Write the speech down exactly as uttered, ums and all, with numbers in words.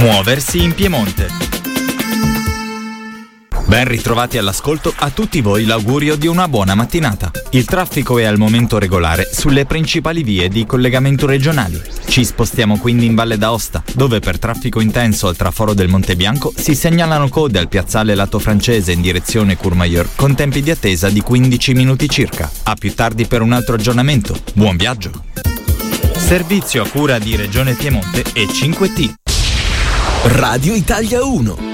Muoversi in Piemonte. Ben ritrovati all'ascolto, a tutti voi l'augurio di una buona mattinata. Il traffico è al momento regolare sulle principali vie di collegamento regionali. Ci spostiamo quindi in Valle d'Aosta, dove per traffico intenso al traforo del Monte Bianco si segnalano code al piazzale Lato Francese in direzione Courmayeur con tempi di attesa di quindici minuti circa. A più tardi per un altro aggiornamento. Buon viaggio! Servizio a cura di Regione Piemonte e cinque T. Radio Italia uno.